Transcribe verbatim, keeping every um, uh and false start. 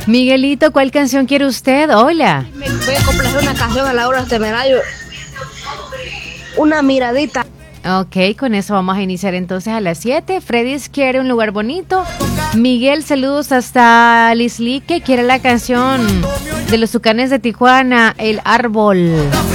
Miguelito, ¿cuál canción quiere usted? Hola. Me voy a complacer una canción a la hora temerario. Una miradita. Ok, con eso vamos a iniciar entonces a las siete. Freddy quiere un lugar bonito. Miguel, saludos hasta Lislique, quiere la canción de los Tucanes de Tijuana, El Árbol.